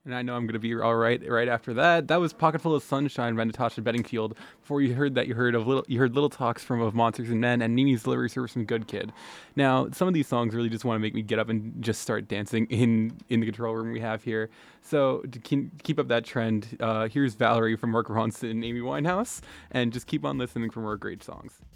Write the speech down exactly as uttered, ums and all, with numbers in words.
And I know I'm gonna be all right right after that. That was "Pocket Full of Sunshine" by Natasha Bedingfield. Before you heard that, you heard of little, you heard "Little Talks" from Of Monsters and Men, and Nini's Delivery Service from Good Kid. Now, some of these songs really just want to make me get up and just start dancing in in the control room we have here. So to keep keep up that trend, uh, here's Valerie from Mark Ronson and Amy Winehouse, and just keep on listening for more great songs.